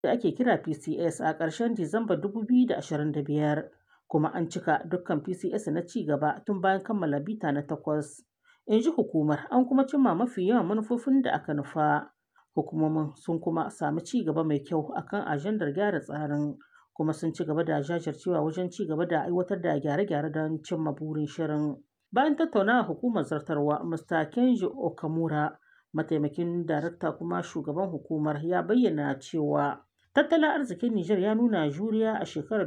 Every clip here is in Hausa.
da ake kira PCS a ƙarshen Disamba 2025, kuma an cika dukkan PCS na ci gaba tun bayan kammala bita na 8. In ji hukumar, an kuma cimma mafi yawan manufofin da aka nufa. Hukumomin sun kuma sami ci gaba mai kyau akan ajandar gyara tsarin, kuma sun ci gaba da jajircewa wajen ci gaba da aiwatar da gyare-gyare don cimma burin shirin. Bayan tattaunawa hukumar zartarwa, Mr. Kenji Okamura, mataimakin darakta kuma shugaban hukumar, ya bayyana cewa tattalin arzikin Nijar ya nuna juriya a shekarar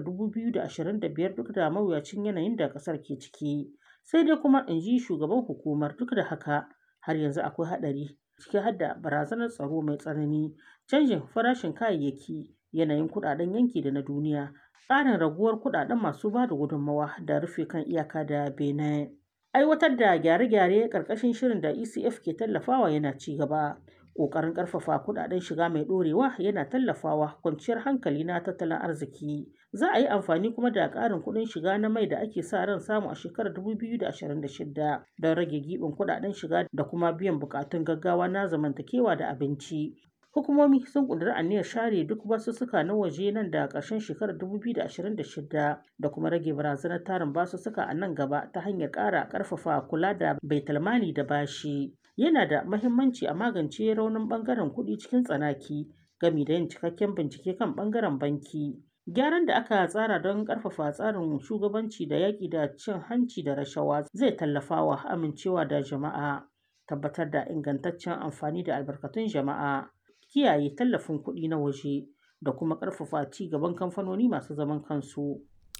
2025 duk da mawuyacin yanayin da ƙasar ke ciki. Sai dai kuma, in ji shugaban hukumar, duk da haka har yanzu akwai haɗari, ciki har da barazanar tsaro mai tsanani, canjin farashin kayayyaki, yanayin kuɗaɗen yanki da na duniya, ƙarin raguwar kuɗaɗen masu ba da gudunmawa da rufe kan iyaka da Benin. Aiwatar da gyare-gyare ƙarƙashin shirin da ECF ke tallafawa yana ci gaba. Ƙoƙarin ƙarfafa kuɗaɗen shiga mai ɗorewa yana tallafawa kwanciyar hankali na tattalin arziki. Za a yi amfani kuma da ƙarin kuɗin shiga na mai da ake sa ran samu a shekarar 2026 don rage giɓin kuɗaɗen shiga da kuma biyan buƙatun gaggawa na zamantakewa da abinci. Hukumomi sun ƙudiri aniyar share duk basussuka na waje nan da ƙarshen shekarar 2026 da kuma rage barazanar tarin basussuka a nan gaba ta hanyar ƙara ƙarfafa kula da baitulmali da bashi. Yana da mahimmanci a magance raunin ɓangaren kuɗi cikin tsanaki, gami da yin cikakken bincike kan ɓangaren banki. Gyaran da aka tsara don ƙarfafa tsarin shugabanci da yaƙi da cin hanci da rashawa zai tallafawa amincewa da jama'a, tabbatar da ingantaccen amfani da albarkatun jama'a, kiyaye tallafin kuɗi na waje, da kuma ƙarfafa ci gaban kamfanoni masu zaman kansu.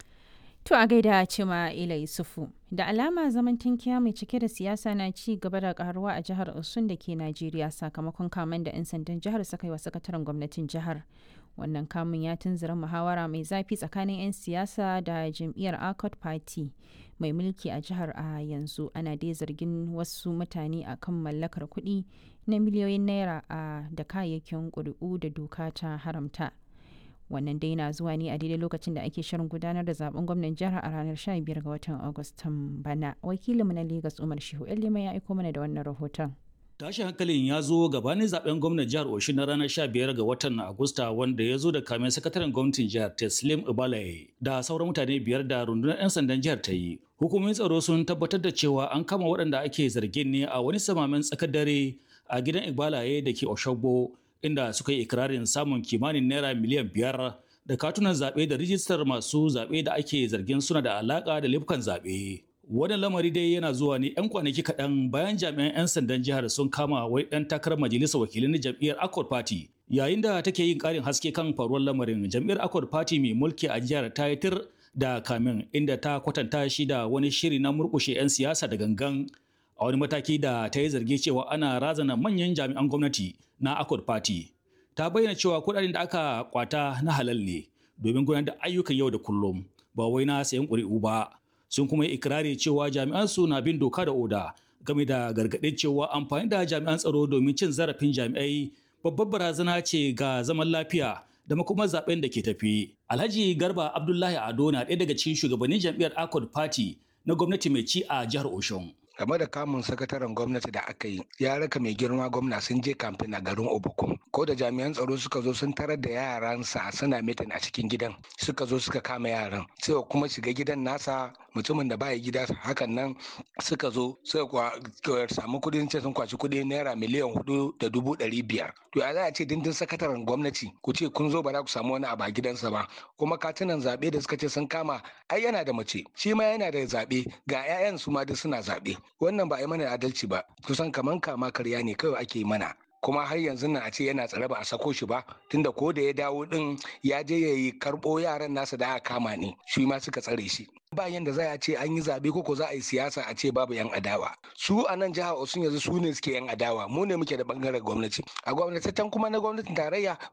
To a gaida Cima'ila Yusufu. Da alama zaman tankiya mai cike da siyasa na ci gaba da karuwa a jihar Osun da ke Najeriya sakamakon kamen da 'yan sandan jihar suka yi wa sakataren gwamnatin jihar. Wannan kamun ya tunzura muhawara mai zafi tsakanin 'yan siyasa da jam'iyyar Accord Party mai mulki a jihar a yanzu. Ana dai zargin wasu mutane a kan mallakar kuɗi na miliyoyin naira da kayayyakin ƙuri'u da doka ta haramta. Wannan dai na zuwa ne a daidai lokacin da ake shirin gudanar da zaben gwamnan jihar a ranar 15 ga watan Agustan bana. Wakilinmu na Legas Umar Shehu Ellima ya aiko mana da wannan rahoton. Tashin hankalin ya zo gabanin zaben gwamnan jihar Osun na ranar 15 ga watan Agusta, wanda ya zo da kamen sakataren gwamnatin jihar Teslim Ibalaye da sauran mutane 5 da rundunar 'yan sandan jihar ta yi. Hukumomin tsaro sun tabbatar da cewa an kama waɗanda ake zargin ne a wani samamen tsakar dare a gidan Ibalaye da ke Oshogbo, inda suka yi ikirarin samun kimanin naira miliyan 5 da katunan zaɓe da rijistar masu zaɓe da ake zargin suna da alaƙa da laifukan zaɓe. Wannan lamari dai yana zuwa ne 'yan kwanaki kaɗan bayan jami'an 'yan sandan jihar sun kama wai ɗan takarar majalisar wakilai na jam'iyyar Accord Party. Yayin da take yin ƙarin haske kan faruwar lamarin, jam'iyyar Accord Party mai mulki a jihar ta yi tir da kamin, inda ta kwatanta shi da wani shiri na murƙushe 'yan siyasa da gangan, a wani mataki da ta yi zargi cewa ana razana manyan jami'an gwamnati na Accord Party. Ta bayyana cewa kuɗaɗen da aka kwata na halal ne domin gudanar da ayyukan yau da kullum, ba wai na sayan ƙuri'u ba. Sun kuma yi ikirari cewa jami'an su na bin doka da oda, game da gargaɗin cewa amfani da jami'an tsaro domin cin zarafin jami'ai babbar barazana ce ga zaman lafiya da makomar zaben da ke tafi. Alhaji Garba Abdullahi Ado na ɗaya daga cikin shugabannin jam'iyyar Accord Party na gwamnati mai ci a jihar Osun. Game da kamun sakataren gwamnati da aka yi, ya raka mai girma gwamna sun je kamfen a garin Obukum. Ko da jami'an tsaro suka zo sun tarar da yaransa suna mitin a cikin gidan, suka zo suka kama yaran, sai kuma shiga gidan nasa mutumin da baya gida, hakan nan suka zo suka samu kudin ce sun kwaci kudi naira miliyan 4,500,000. To ya za a ce dindin sakataren gwamnati ku ce kun zo ba za ku samu wani abu a gidansa ba, kuma katunan zaɓe da suka ce sun kama ai yana da mace, shi ma yana da zaɓe, ga 'ya'yan su ma duk suna zaɓe. Wannan ba a yi mana adalci ba, kusan kaman kama karya ne kawai ake mana. Kuma har yanzu nan a ce yana tsare ba a sako shi ba, tunda ko da ya dawo din ya je ya yi karɓo yaran nasa da aka kama ne, shi ma suka tsare shi. Ba yanda za a ce an yi zaɓe ko za a yi siyasa a ce babu 'yan adawa. Su a nan jihar Osun yanzu su ne suke 'yan adawa, mu ne muke da bangaren gwamnati. A gwamnatatan kuma na gwamnatin tarayya